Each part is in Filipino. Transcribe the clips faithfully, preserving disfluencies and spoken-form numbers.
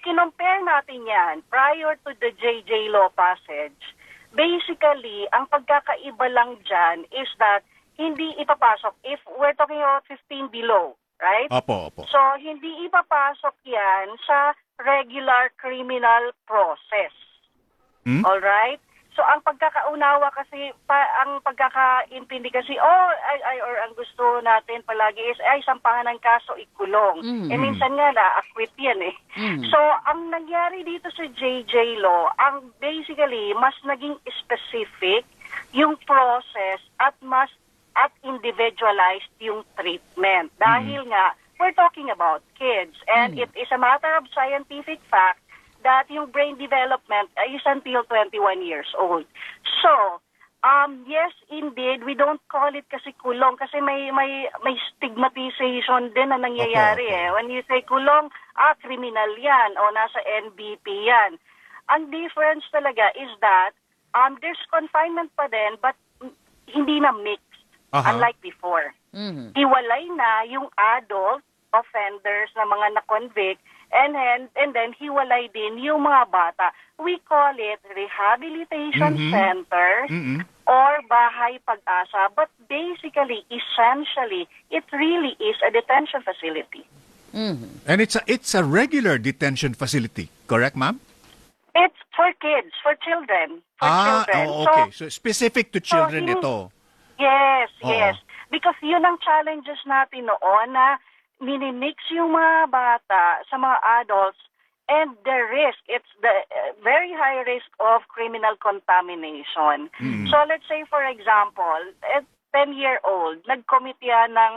kinompare natin yan prior to the J J law passage, basically, ang pagkakaiba lang dyan is that hindi ipapasok if we're talking about fifteen below, right? Opo, opo. So, hindi ipapasok yan sa regular criminal process. Hmm? All right? So, ang pagkakaunawa kasi, pa, ang pagkakaintindi kasi, oh, ay, ay, or ang gusto natin palagi is, ay, sampahan ng kaso, ikulong. Mm. Eh, minsan nga na, acquit yan eh. Mm. So, ang nangyari dito sa J J law, ang basically, mas naging specific yung process at mas at individualized yung treatment. Dahil nga, we're talking about kids. And Mm. it is a matter of scientific fact that yung brain development is until twenty-one years old. So, um, yes, indeed, we don't call it kasi kulong kasi may may may stigmatization din na nangyayari Opo, opo. eh. When you say kulong, ah, criminal yan o nasa N B P yan. Ang difference talaga is that um, there's confinement pa din but mm, hindi na mixed, Aha. unlike before. Mhm. Hiwalay na yung adult offenders na mga na-convict and then, and then hiwalay din yung mga bata. We call it rehabilitation Mhm. center Mm-mm. or bahay pag-asa. But basically, essentially, it really is a detention facility. Mhm. And it's a, it's a regular detention facility, correct, ma'am? It's for kids, for children. For Ah, children. oh, So, okay. So, specific to children so, ito. Yes, Oo. yes. Because yun ang challenges natin noon na minimix yung mga bata sa mga adults and the risk, it's the uh, very high risk of criminal contamination. Mm. So let's say for example, a ten-year-old nag-commit yan ng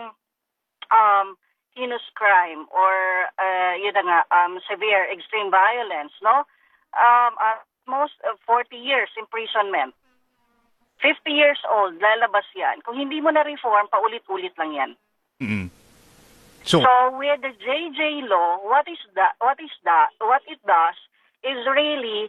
um, heinous crime or uh, yun na nga, um, severe extreme violence, no? Um, uh, most of forty years imprisonment. fifty years old, lalabas yan. Kung hindi mo na-reform, paulit-ulit lang yan. Mm. So, So with the J J law, what is that? What is that? What it does is really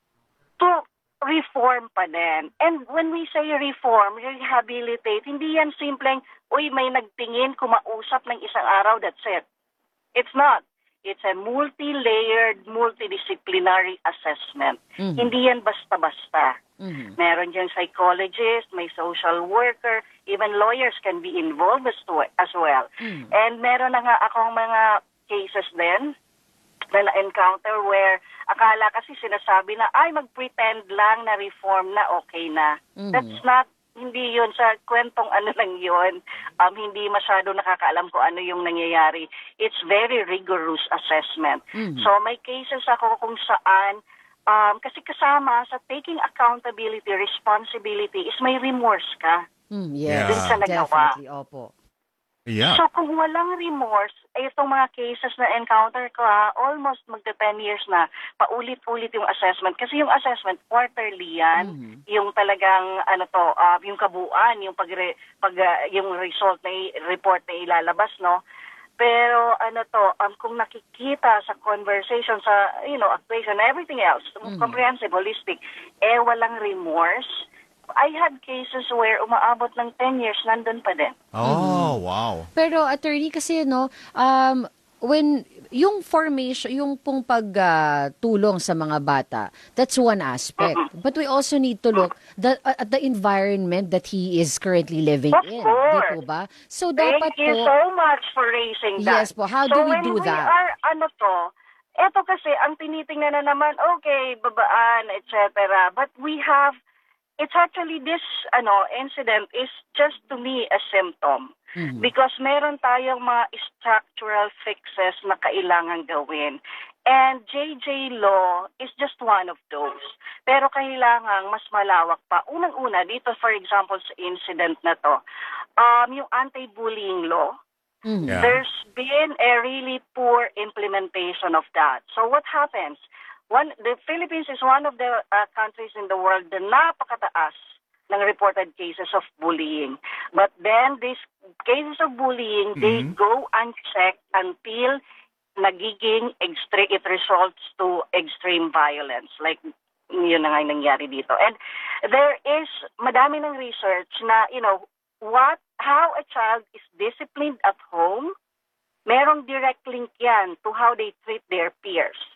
to reform pa din. And when we say reform, rehabilitate, hindi yan simpleng, uy, may nagtingin, kumausap ng isang araw, that's it. It's not. It's a multi-layered, multidisciplinary assessment. Mhm. Hindi yan basta-basta. Mhm. Meron dyan psychologist, may social worker, even lawyers can be involved as, to, as well. Mm. And meron na nga akong mga cases din na na-encounter where akala kasi sinasabi na, ay, mag-pretend lang na reform na okay na. Mhm. That's not, hindi yun sa kwentong ano lang yun. Um, hindi masyado nakakaalam kung ano yung nangyayari. It's very rigorous assessment. Mhm. So may cases ako kung saan Um, kasi kasama sa taking accountability, responsibility is may remorse ka. Mm, Yeah. yes, Dun sa nagawa. definitely. Opo. yeah. So kung walang remorse, eh, itong mga cases na encounter ko, ha, almost magta ten years na, paulit-ulit yung assessment. Kasi yung assessment, quarterly yan. Mhm. Yung talagang, ano to, uh, yung kabuuan, yung, pag, pag uh, yung result na i- report na ilalabas, no? Pero ano to, um, kung nakikita sa conversation, sa, you know, equation, everything else, Mhm. comprehensive, holistic, eh walang remorse. I had cases where umaabot ng ten years, nandun pa din. Oh, wow. Pero attorney kasi no, um when yung formation, yung pong pagtulong sa mga bata, that's one aspect. But we also need to look the, uh, at the environment that he is currently living Of in. course. Di po ba? So dapat Thank you po, so much for raising that. Yes po, how so do we when do we that? are, ano to, eto kasi, ang tinitingnan na naman, okay, babaan, et cetera. But we have, it's actually this, ano, incident is just to me a symptom. Mhm. Because meron tayong mga structural fixes na kailangan gawin. And J J law is just one of those. Pero kailangan mas malawak pa. Unang-una, dito for example sa incident na to, um, yung anti-bullying law, Mhm. Yeah. there's been a really poor implementation of that. So what happens? One, the Philippines is one of the uh, countries in the world na napakataas ng reported cases of bullying. But then these cases of bullying, they Mhm. go unchecked until nagiging extreme, it results to extreme violence. Like, yun na nga yung nangyari dito. And there is, madami ng research na, you know, what, how a child is disciplined at home, merong direct link yan to how they treat their peers.